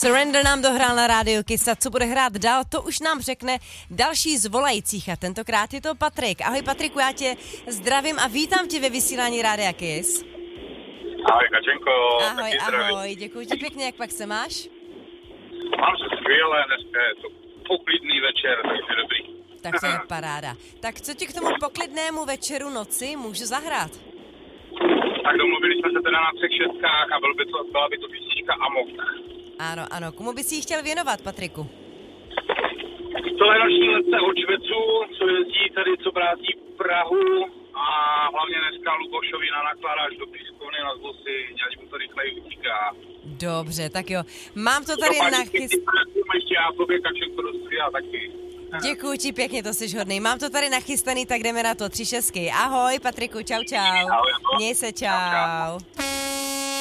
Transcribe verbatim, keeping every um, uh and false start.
Surrender nám dohrál na rádiu Kiss a co bude hrát dál, to už nám řekne další z volajících a tentokrát je to Patrik. Ahoj Patriku, já tě zdravím a vítám tě ve vysílání rádia Kiss. Ahoj Kačenko. Ahoj, ahoj, děkuji ti pěkně, jak pak se máš? Mám se skvěle, dneska je to poklidný večer, takže dobrý. Tak to je paráda. Tak co ti k tomu poklidnému večeru noci můžu zahrát? Tak domluvili jsme se teda na třech šestkách a byl by to, byla by to písnička Amok. Ano, ano. Komu bys ji chtěl věnovat, Patriku? To je noční letce od Šveců, co jezdí tady, co brátí Prahu a hlavně dneska Lubošovi na nakladáš do Pískovny na Zlosy, ať mu to rychleji utíká. Dobře, tak jo. Mám to tady nachystané. Ještě já tobě Kačenko dostřihá taky. Děkuji ti pěkně, to jsi hodný. Mám to tady nachystaný, tak jdeme na to. Tři šestky. Ahoj, Patriku, čau, čau. Měj se, čau. čau.